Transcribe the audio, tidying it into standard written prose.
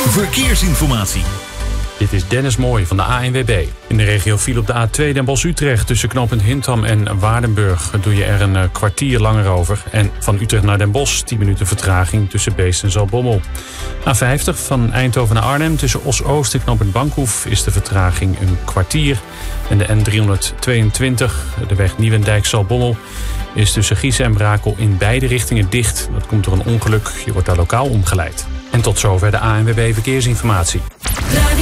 verkeersinformatie. Dit is Dennis Mooij van de ANWB. In de regio viel op de A2 Den Bosch-Utrecht tussen knooppunt Hintham en Waardenburg. Doe je er een kwartier langer over. En van Utrecht naar Den Bosch 10 minuten vertraging tussen Beest en Zaltbommel. A50 van Eindhoven naar Arnhem tussen Os-Oost en knooppunt Bankhoef is de vertraging een kwartier. En de N322, de weg Nieuwendijk-Zaltbommel, is tussen Giesen en Brakel in beide richtingen dicht. Dat komt door een ongeluk. Je wordt daar lokaal omgeleid. En tot zover de ANWB Verkeersinformatie.